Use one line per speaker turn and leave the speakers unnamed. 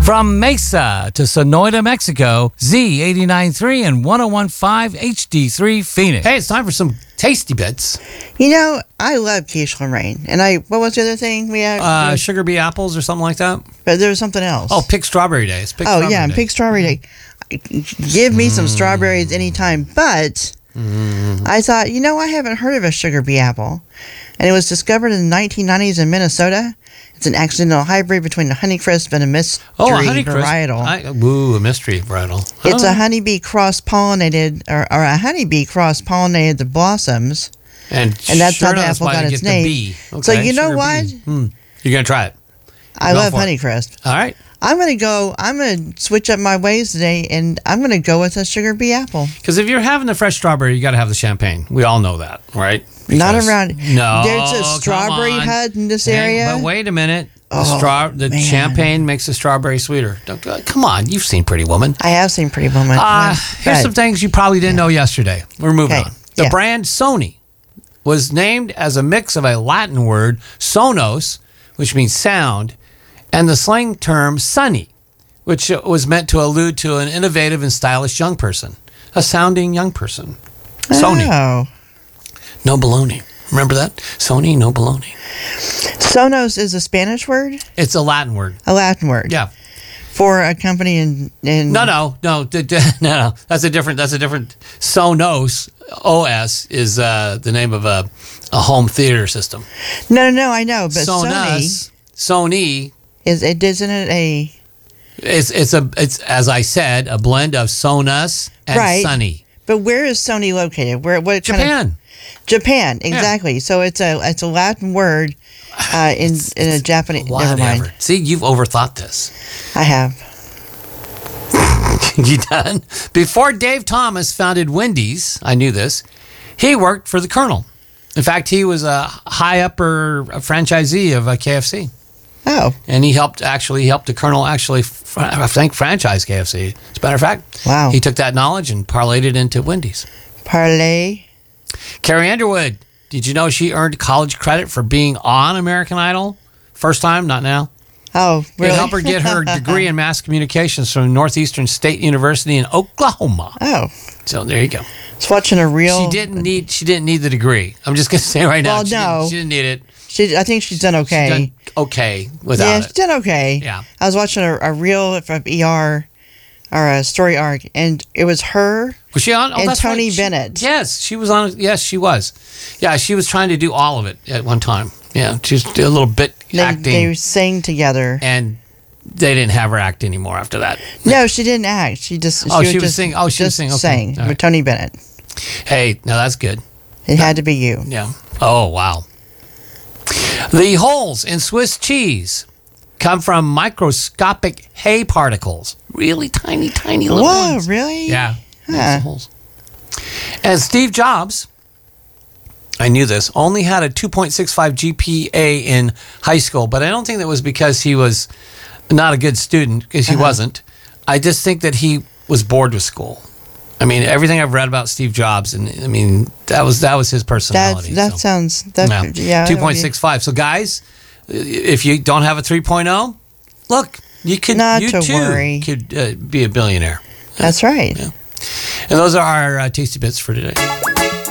From Mesa to Sonoyta, Mexico, Z89.3 and 101.5 HD3 Phoenix.
Hey, it's time for some tasty bits.
You know, I love quiche Lorraine. And what was the other thing we had?
Sugar bee apples or something like that.
But there was something else.
Oh, Pig Strawberry Day. It's Pig Strawberry Day.
Pig Strawberry Day. Give me some strawberries anytime. But I thought, I haven't heard of a sugar bee apple. And it was discovered in the 1990s in Minnesota. It's an accidental hybrid between a Honeycrisp and a mystery varietal.
A mystery varietal.
It's a honeybee cross-pollinated, or a honeybee cross-pollinated the blossoms.
And
that's how the apple got its name.
Okay,
so you know what?
You're going to try it.
I love Honeycrisp.
All right.
I'm going to switch up my ways today, and I'm going to go with a sugar bee apple.
Because if you're having the fresh strawberry, you got to have the champagne. We all know that, right?
Not around.
No.
There's a strawberry hut in this area.
But wait a minute. The champagne makes the strawberry sweeter. Come on. You've seen Pretty Woman.
I have seen Pretty Woman.
Here's some things you probably didn't know yesterday. We're moving on. The brand Sony was named as a mix of a Latin word, sonos, which means sound, and the slang term sunny, which was meant to allude to an innovative and stylish young person, a sounding young person. Sony.
Oh.
No baloney. Remember that? Sony, no baloney.
Sonos is a Spanish word?
It's a Latin word.
A Latin word.
Yeah.
For a company in
No. That's a different. Sonos OS is the name of a home theater system.
No, I know, but
Sony
isn't it a?
It's as I said, a blend of Sonos and Sunny.
But where is Sony located? What
Japan.
Japan, exactly. Yeah. So it's a Latin word in a Japanese.
Whatever.
Never mind.
See, you've overthought this.
I have.
You done? Before Dave Thomas founded Wendy's, I knew this. He worked for the Colonel. In fact, he was a high upper franchisee of KFC.
Oh.
And he helped the Colonel I think franchise KFC. As a matter of fact,
wow.
He took that knowledge and parlayed it into Wendy's.
Parlay.
Carrie Underwood, did you know she earned college credit for being on American Idol? First time, not now.
Oh, really?
It helped her get her degree in mass communications from Northeastern State University in Oklahoma.
Oh.
So there you go.
It's watching a real.
She didn't need the degree. I'm just going to say right now.
Well,
she didn't need it.
I think she's done okay.
She's done okay without it.
Yeah, she's done okay.
Yeah.
I was watching a reel from ER, or a story arc, and it was her.
Was she on? Oh,
and
that's
Tony
right.
Bennett.
Yes, she was on. Yes, she was. Yeah, she was trying to do all of it at one time. Yeah, she did a little bit acting.
They sang together.
And they didn't have her act anymore after that.
No, she didn't act. She just.
She was singing. Oh, she was singing. Okay.
Sang with Tony Bennett.
Hey, now that's good.
It had to be you.
Yeah. Oh, wow. The holes in Swiss cheese come from microscopic hay particles. Really tiny little ones.
Whoa, really?
Yeah.
Huh.
Holes. And Steve Jobs, I knew this, only had a 2.65 GPA in high school, but I don't think that was because he was not a good student, because he wasn't. I just think that he was bored with school. I mean, everything I've read about Steve Jobs, and I mean, that was his personality.
Sounds
2.65. So guys, if you don't have a 3.0, look, you too could be a billionaire.
That's right.
Yeah. And those are our tasty bits for today.